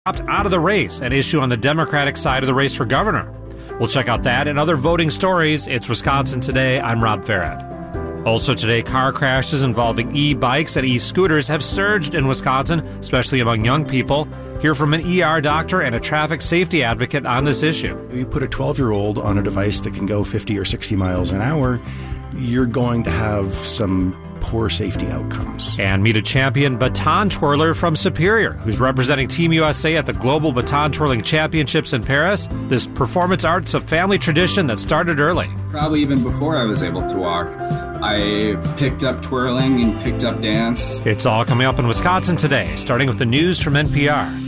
Dropped out of the race, an issue on the Democratic side of the race for governor. We'll check out that and other voting stories. It's Wisconsin Today. I'm Rob Farad. Also today, car crashes involving e-bikes and e-scooters have surged in Wisconsin, especially among young people. Hear from an ER doctor and a traffic safety advocate on this issue. You put a 12-year-old on a device that can go 50 or 60 miles an hour, you're going to have some poor safety outcomes. And meet a champion baton twirler from Superior, who's representing Team USA at the Global Baton Twirling Championships in Paris. This performance art's a family tradition that started early. Probably even before I was able to walk, I picked up twirling and picked up dance. It's all coming up in Wisconsin Today, starting with the news from NPR.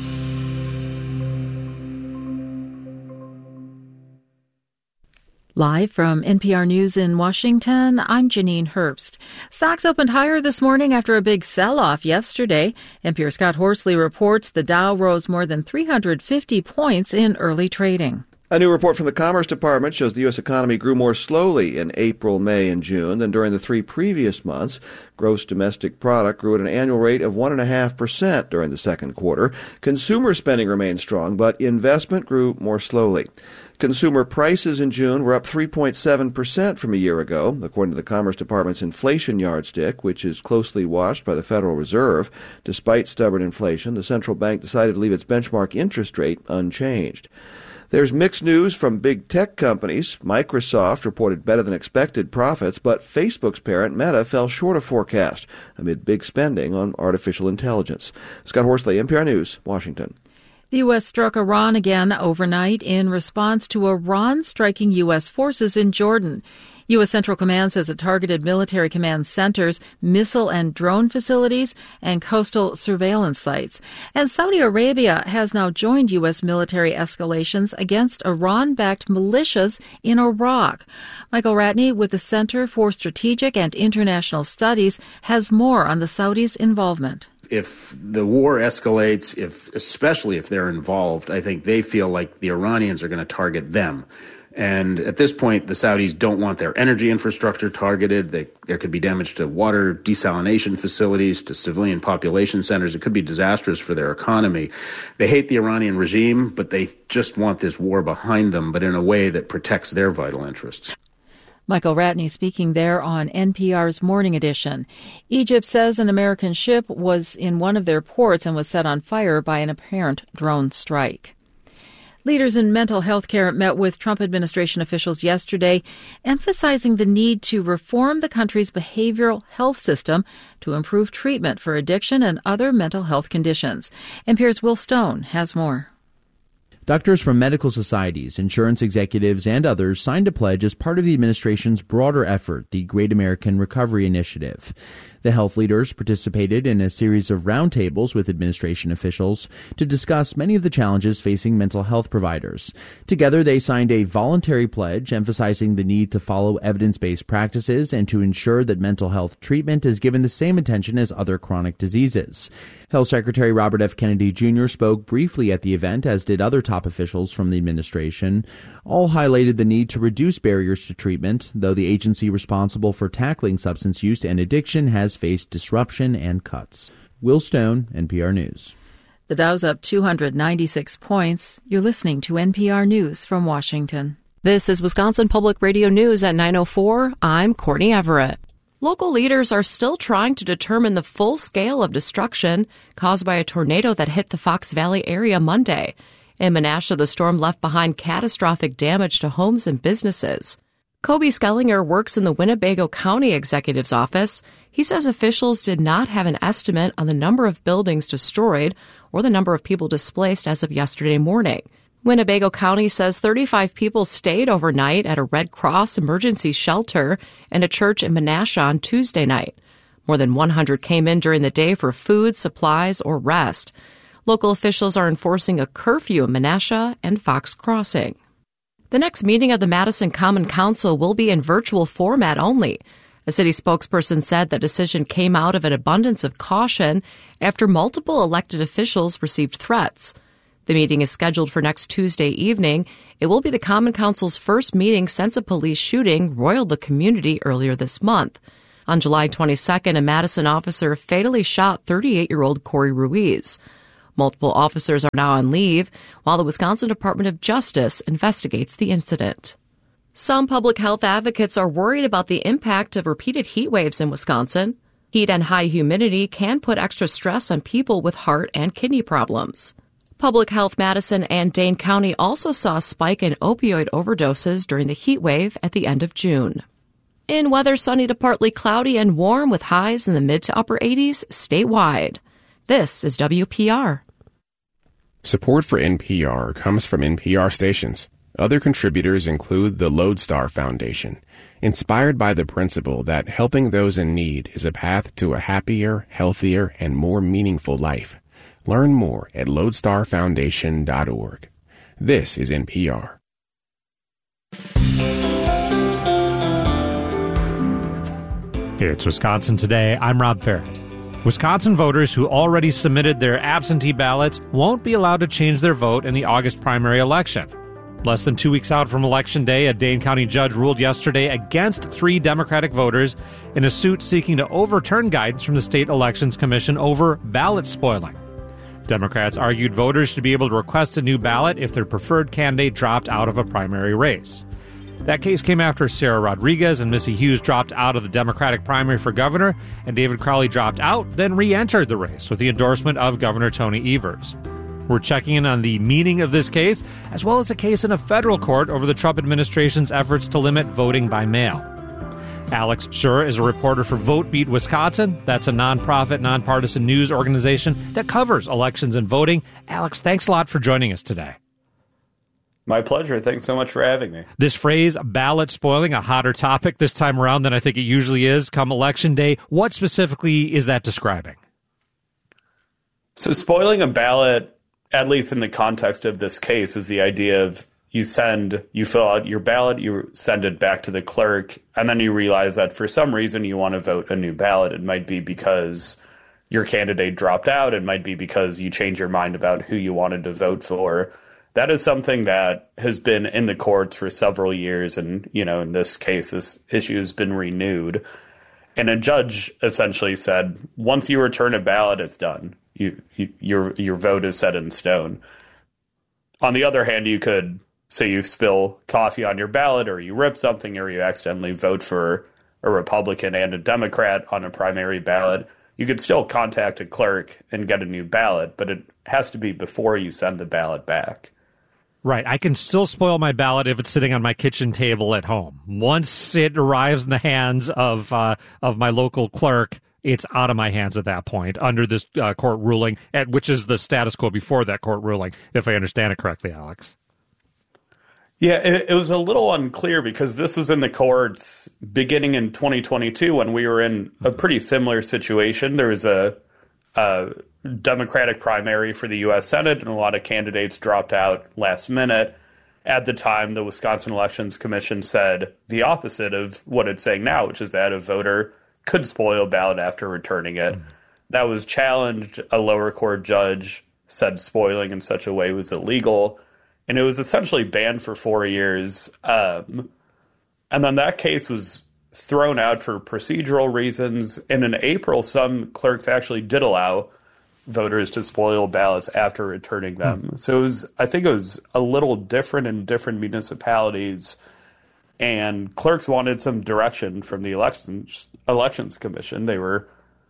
Live from NPR News in Washington, I'm Janine Herbst. Stocks opened higher this morning after a big sell-off yesterday. NPR's Scott Horsley reports the Dow rose more than 350 points in early trading. A new report from the Commerce Department shows the U.S. economy grew more slowly in April, May, and June than during the 3 previous months. Gross domestic product grew at an annual rate of 1.5% during the second quarter. Consumer spending remained strong, but investment grew more slowly. Consumer prices in June were up 3.7% from a year ago, according to the Commerce Department's inflation yardstick, which is closely watched by the Federal Reserve. Despite stubborn inflation, the central bank decided to leave its benchmark interest rate unchanged. There's mixed news from big tech companies. Microsoft reported better than expected profits, but Facebook's parent Meta fell short of forecast amid big spending on artificial intelligence. Scott Horsley, NPR News, Washington. The U.S. struck Iran again overnight in response to Iran striking U.S. forces in Jordan. U.S. Central Command says it targeted military command centers, missile and drone facilities, and coastal surveillance sites. And Saudi Arabia has now joined U.S. military escalations against Iran-backed militias in Iraq. Michael Ratney with the Center for Strategic and International Studies has more on the Saudis' involvement. If the war escalates, especially if they're involved, I think they feel like the Iranians are going to target them. And at this point, the Saudis don't want their energy infrastructure targeted. There could be damage to water desalination facilities, to civilian population centers. It could be disastrous for their economy. They hate the Iranian regime, but they just want this war behind them, but in a way that protects their vital interests. Michael Ratney speaking there on NPR's Morning Edition. Egypt says an American ship was in one of their ports and was set on fire by an apparent drone strike. Leaders in mental health care met with Trump administration officials yesterday, emphasizing the need to reform the country's behavioral health system to improve treatment for addiction and other mental health conditions. NPR's Will Stone has more. Doctors from medical societies, insurance executives, and others signed a pledge as part of the administration's broader effort, the Great American Recovery Initiative. The health leaders participated in a series of roundtables with administration officials to discuss many of the challenges facing mental health providers. Together, they signed a voluntary pledge emphasizing the need to follow evidence-based practices and to ensure that mental health treatment is given the same attention as other chronic diseases. Health Secretary Robert F. Kennedy Jr. spoke briefly at the event, as did other top officials from the administration. All highlighted the need to reduce barriers to treatment, though the agency responsible for tackling substance use and addiction has faced disruption and cuts. Will Stone, NPR News. The Dow's up 296 points. You're listening to NPR News from Washington. This is Wisconsin Public Radio News at 9:04. I'm Courtney Everett. Local leaders are still trying to determine the full scale of destruction caused by a tornado that hit the Fox Valley area Monday. In Menasha, the storm left behind catastrophic damage to homes and businesses. Kobe Skellinger works in the Winnebago County Executive's office. He says officials did not have an estimate on the number of buildings destroyed or the number of people displaced as of yesterday morning. Winnebago County says 35 people stayed overnight at a Red Cross emergency shelter and a church in Menasha on Tuesday night. More than 100 came in during the day for food, supplies, or rest. Local officials are enforcing a curfew in Menasha and Fox Crossing. The next meeting of the Madison Common Council will be in virtual format only. A city spokesperson said the decision came out of an abundance of caution after multiple elected officials received threats. The meeting is scheduled for next Tuesday evening. It will be the Common Council's first meeting since a police shooting roiled the community earlier this month. On July 22nd, a Madison officer fatally shot 38-year-old Corey Ruiz. Multiple officers are now on leave, while the Wisconsin Department of Justice investigates the incident. Some public health advocates are worried about the impact of repeated heat waves in Wisconsin. Heat and high humidity can put extra stress on people with heart and kidney problems. Public Health Madison and Dane County also saw a spike in opioid overdoses during the heat wave at the end of June. In weather, sunny to partly cloudy and warm with highs in the mid to upper 80s statewide. This is WPR. Support for NPR comes from NPR stations. Other contributors include the Lodestar Foundation, inspired by the principle that helping those in need is a path to a happier, healthier, and more meaningful life. Learn more at lodestarfoundation.org. This is NPR. It's Wisconsin Today. I'm Rob Farrett. Wisconsin voters who already submitted their absentee ballots won't be allowed to change their vote in the August primary election. Less than 2 weeks out from Election Day, a Dane County judge ruled yesterday against 3 Democratic voters in a suit seeking to overturn guidance from the State Elections Commission over ballot spoiling. Democrats argued voters should be able to request a new ballot if their preferred candidate dropped out of a primary race. That case came after Sarah Rodriguez and Missy Hughes dropped out of the Democratic primary for governor, and David Crowley dropped out, then re-entered the race with the endorsement of Governor Tony Evers. We're checking in on the meaning of this case, as well as a case in a federal court over the Trump administration's efforts to limit voting by mail. Alex Schur is a reporter for VoteBeat Wisconsin. That's a nonprofit, nonpartisan news organization that covers elections and voting. Alex, thanks a lot for joining us today. My pleasure. Thanks so much for having me. This phrase, ballot spoiling, a hotter topic this time around than I think it usually is come Election Day. What specifically is that describing? So spoiling a ballot, at least in the context of this case, is the idea of you fill out your ballot, you send it back to the clerk, and then you realize that for some reason you want to vote a new ballot. It might be because your candidate dropped out. It might be because you change your mind about who you wanted to vote for. That is something that has been in the courts for several years. And, in this case, this issue has been renewed. And a judge essentially said, once you return a ballot, it's done. Your vote is set in stone. On the other hand, you could say you spill coffee on your ballot, or you rip something, or you accidentally vote for a Republican and a Democrat on a primary ballot. You could still contact a clerk and get a new ballot, but it has to be before you send the ballot back. Right. I can still spoil my ballot if it's sitting on my kitchen table at home. Once it arrives in the hands of my local clerk, it's out of my hands at that point under this court ruling, which is the status quo before that court ruling, if I understand it correctly, Alex. Yeah, it was a little unclear because this was in the courts beginning in 2022 when we were in a pretty similar situation. There was a Democratic primary for the U.S. Senate, and a lot of candidates dropped out last minute. At the time, the Wisconsin Elections Commission said the opposite of what it's saying now, which is that a voter could spoil a ballot after returning it. That was challenged. A lower court judge said spoiling in such a way was illegal, and it was essentially banned for 4 years. And then that case was thrown out for procedural reasons. And in April, some clerks actually did allow voters to spoil ballots after returning them. So I think it was a little different in different municipalities. And clerks wanted some direction from the Elections Commission. They were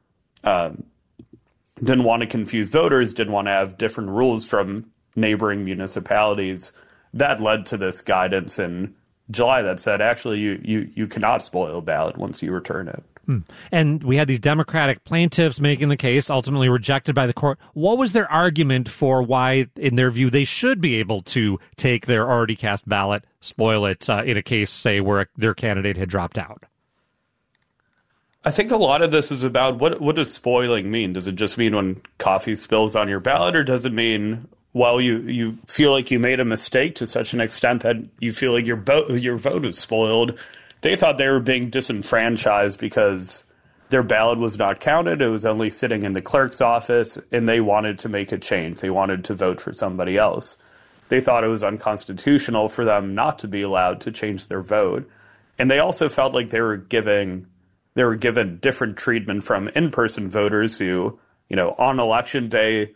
didn't want to confuse voters, didn't want to have different rules from neighboring municipalities. That led to this guidance in July that said, actually, you cannot spoil a ballot once you return it. And we had these Democratic plaintiffs making the case, ultimately rejected by the court. What was their argument for why, in their view, they should be able to take their already cast ballot, spoil it in a case, say, where their candidate had dropped out? I think a lot of this is about what does spoiling mean? Does it just mean when coffee spills on your ballot, or does it mean, well, you feel like you made a mistake to such an extent that you feel like your vote is spoiled? They thought they were being disenfranchised because their ballot was not counted. It was only sitting in the clerk's office, and they wanted to make a change. They wanted to vote for somebody else. They thought it was unconstitutional for them not to be allowed to change their vote. And they also felt like they were given different treatment from in-person voters who, on election day,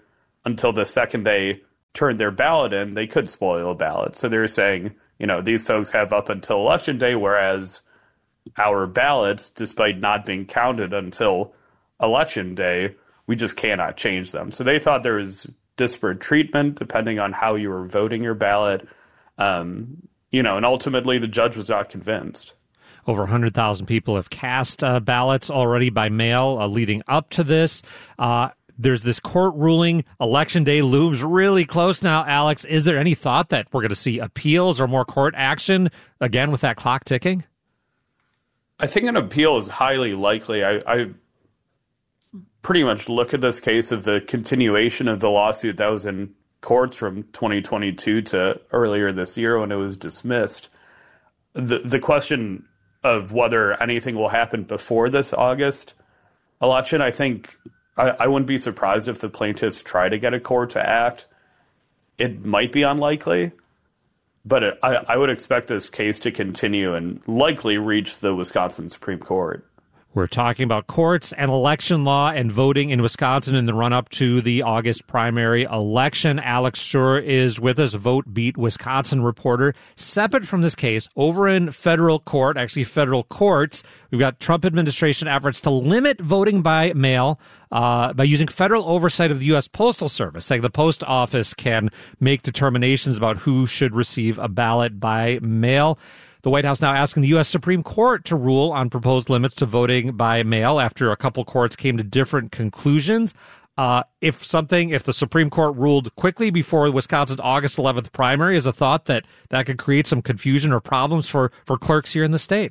until the second they turned their ballot in, they could spoil a ballot. So they're saying, these folks have up until Election Day, whereas our ballots, despite not being counted until Election Day, we just cannot change them. So they thought there was disparate treatment depending on how you were voting your ballot. And ultimately the judge was not convinced. Over 100,000 people have cast ballots already by mail leading up to this. There's this court ruling. Election Day looms really close now, Alex. Is there any thought that we're going to see appeals or more court action, again, with that clock ticking? I think an appeal is highly likely. I pretty much look at this case of the continuation of the lawsuit that was in courts from 2022 to earlier this year when it was dismissed. The question of whether anything will happen before this August election, I think I wouldn't be surprised if the plaintiffs try to get a court to act. It might be unlikely, but I would expect this case to continue and likely reach the Wisconsin Supreme Court. We're talking about courts and election law and voting in Wisconsin in the run-up to the August primary election. Alex Schur is with us, Vote Beat Wisconsin reporter. Separate from this case, over in federal court, actually federal courts, we've got Trump administration efforts to limit voting by mail by using federal oversight of the U.S. Postal Service, saying the post office can make determinations about who should receive a ballot by mail. The White House now asking the U.S. Supreme Court to rule on proposed limits to voting by mail after a couple courts came to different conclusions. If the Supreme Court ruled quickly before Wisconsin's August 11th primary, is a thought that could create some confusion or problems for clerks here in the state.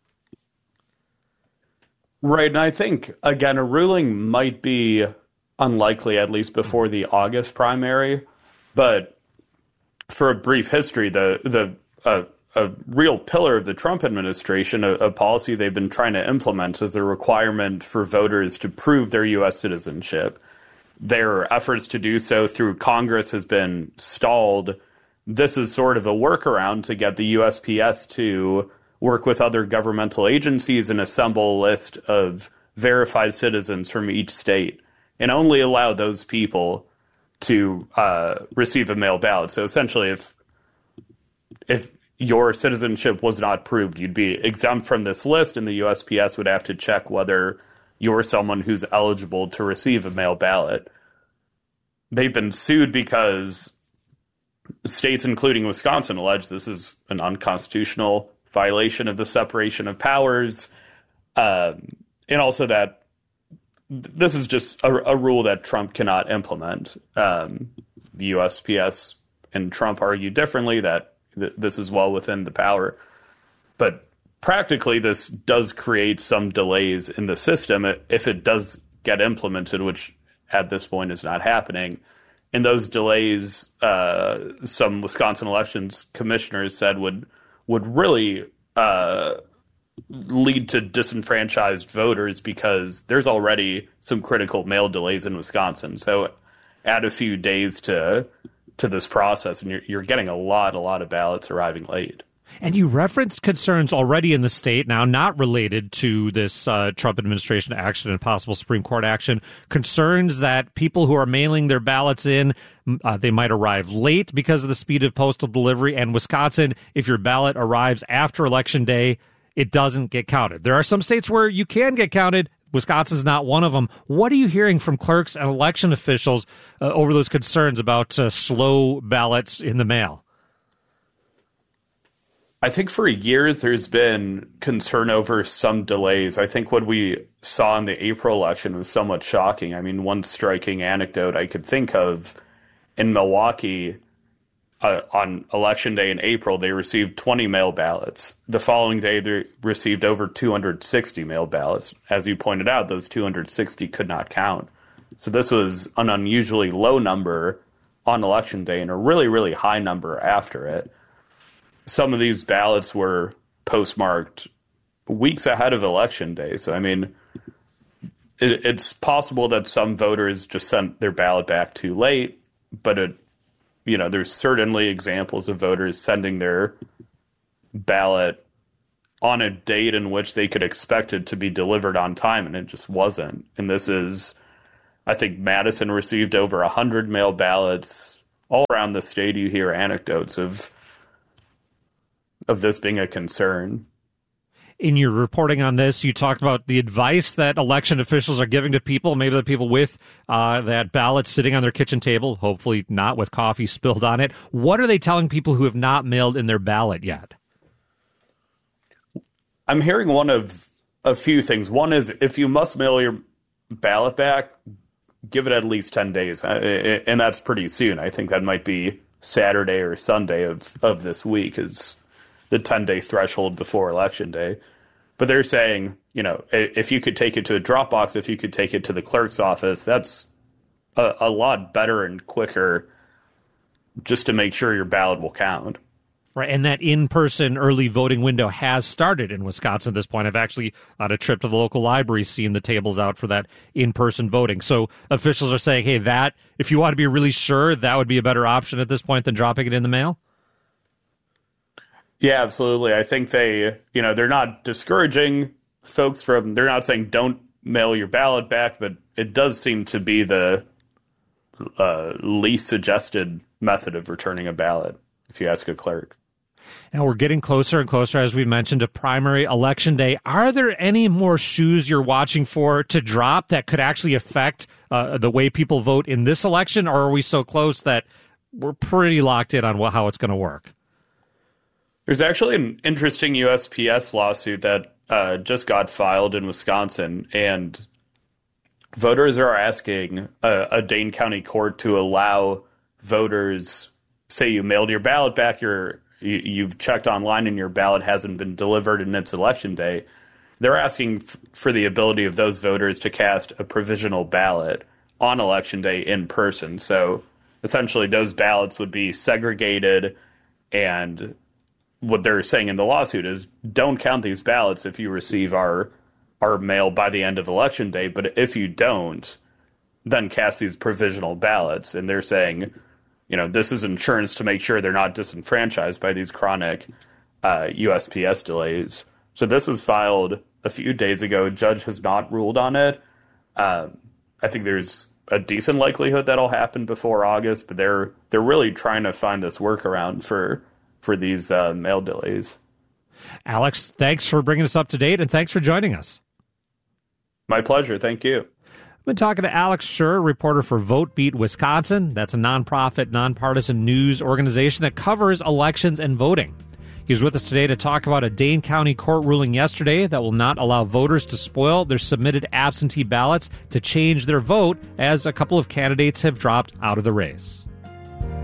Right, and I think, again, a ruling might be unlikely, at least before the August primary. But for a brief history, a real pillar of the Trump administration, a policy they've been trying to implement, is the requirement for voters to prove their U.S. citizenship. Their efforts to do so through Congress has been stalled. This is sort of a workaround to get the USPS to work with other governmental agencies and assemble a list of verified citizens from each state and only allow those people to receive a mail ballot. So essentially, if your citizenship was not proved, you'd be exempt from this list, and the USPS would have to check whether you're someone who's eligible to receive a mail ballot. They've been sued because states, including Wisconsin, allege this is an unconstitutional violation of the separation of powers, and also that this is just a rule that Trump cannot implement. The USPS and Trump argue differently, that this is well within the power. But practically, this does create some delays in the system if it does get implemented, which at this point is not happening. And those delays, some Wisconsin elections commissioners said would really lead to disenfranchised voters, because there's already some critical mail delays in Wisconsin. So add a few days to this process, and you're getting a lot of ballots arriving late. And you referenced concerns already in the state, now not related to this Trump administration action and possible Supreme Court action, concerns that people who are mailing their ballots in, they might arrive late because of the speed of postal delivery. And Wisconsin, if your ballot arrives after Election Day, it doesn't get counted. There are some states where you can get counted. Wisconsin's not one of them. What are you hearing from clerks and election officials over those concerns about slow ballots in the mail? I think for years there's been concern over some delays. I think what we saw in the April election was somewhat shocking. I mean, one striking anecdote I could think of, in Milwaukee, on Election Day in April, they received 20 mail ballots. The following day, they received over 260 mail ballots. As you pointed out, those 260 could not count. So this was an unusually low number on Election Day and a really, really high number after it. Some of these ballots were postmarked weeks ahead of Election Day. So, I mean, it's possible that some voters just sent their ballot back too late, but there's certainly examples of voters sending their ballot on a date in which they could expect it to be delivered on time, and it just wasn't. And this is, I think Madison received over 100 mail ballots. All around the state, you hear anecdotes of this being a concern. In your reporting on this, you talked about the advice that election officials are giving to people, maybe the people with that ballot sitting on their kitchen table, hopefully not with coffee spilled on it. What are they telling people who have not mailed in their ballot yet? I'm hearing one of a few things. One is, if you must mail your ballot back, give it at least 10 days. And that's pretty soon. I think that might be Saturday or Sunday of this week is the 10-day threshold before Election Day. But they're saying, if you could take it to a drop box, if you could take it to the clerk's office, that's a lot better and quicker just to make sure your ballot will count. Right, and that in-person early voting window has started in Wisconsin at this point. I've actually, on a trip to the local library, seen the tables out for that in-person voting. So officials are saying, hey, that, if you want to be really sure, that would be a better option at this point than dropping it in the mail? Yeah, absolutely. I think they're not discouraging folks from, they're not saying don't mail your ballot back, but it does seem to be the least suggested method of returning a ballot, if you ask a clerk. Now we're getting closer and closer, as we've mentioned, to primary election day. Are there any more shoes you're watching for to drop that could actually affect the way people vote in this election, or are we so close that we're pretty locked in on how it's going to work? There's actually an interesting USPS lawsuit that just got filed in Wisconsin, and voters are asking a Dane County court to allow voters, say you mailed your ballot back, you've checked online and your ballot hasn't been delivered and it's election day. They're asking for the ability of those voters to cast a provisional ballot on election day in person. So essentially those ballots would be segregated, and what they're saying in the lawsuit is don't count these ballots if you receive our mail by the end of election day, but if you don't, then cast these provisional ballots. And they're saying, this is insurance to make sure they're not disenfranchised by these chronic USPS delays. So this was filed a few days ago. A judge has not ruled on it. I think there's a decent likelihood that'll happen before August, but they're really trying to find this workaround for these mail delays. Alex, thanks for bringing us up to date, and thanks for joining us. My pleasure. Thank you. I've been talking to Alex Schur, reporter for VoteBeat Wisconsin. That's a nonprofit, nonpartisan news organization that covers elections and voting. He was with us today to talk about a Dane County court ruling yesterday that will not allow voters to spoil their submitted absentee ballots to change their vote, as a couple of candidates have dropped out of the race.